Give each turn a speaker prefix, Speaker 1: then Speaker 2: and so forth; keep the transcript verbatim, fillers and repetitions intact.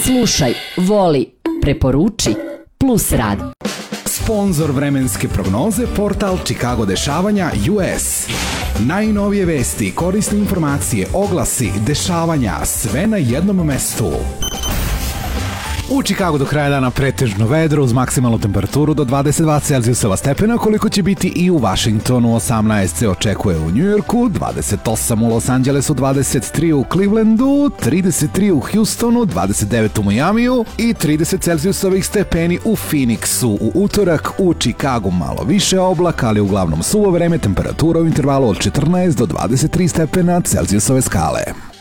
Speaker 1: Slušaj, voli, preporuči, plus rad.
Speaker 2: Sponzor vremenske prognoze portal Chicago dešavanja U S. Najnovije vesti, korisne informacije, oglasi, dešavanja, sve na jednom mestu. U Chicagu do kraja dana pretežno vedro uz maksimalnu temperaturu do dvadeset dva Celzijusova stepena, koliko će biti i u Washingtonu. osamnaest se očekuje u Njujorku, dvadeset osam u Los Angelesu, dvadeset tri u Clevelandu, trideset tri u Houstonu, dvadeset devet u Majamiju i trideset Celzijusovih stepeni u Phoenixu. U utorak u Chicagu malo više oblaka, ali uglavnom suvo vreme, temperatura u intervalu od četrnaest do dvadeset tri stepena Celzijusove skale.